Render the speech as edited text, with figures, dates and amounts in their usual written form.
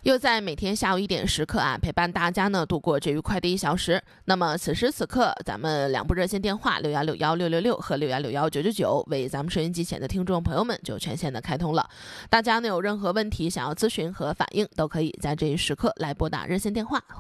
又在每天下午1点时刻陪伴大家呢度过这愉快的1小时。那么此时此刻，咱们2部热线电话61616666和61619999为咱们收音机前的听众朋友们就全线的开通了。大家呢有任何问题想要咨询和反映，都可以在这一时刻来拨打热线电话。